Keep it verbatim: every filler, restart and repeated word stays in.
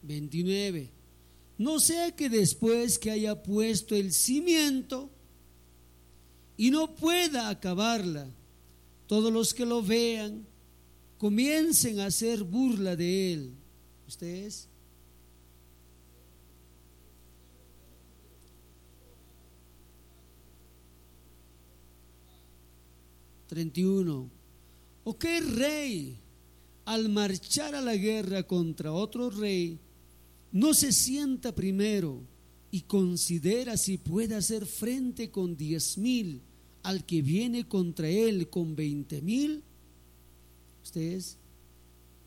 veintinueve. No sea que después que haya puesto el cimiento y no pueda acabarla, todos los que lo vean comiencen a hacer burla de él. ¿Ustedes? treinta y uno. ¿O qué rey, al marchar a la guerra contra otro rey, no se sienta primero y considera si puede hacer frente con diez mil al que viene contra él con veinte mil? ¿Ustedes?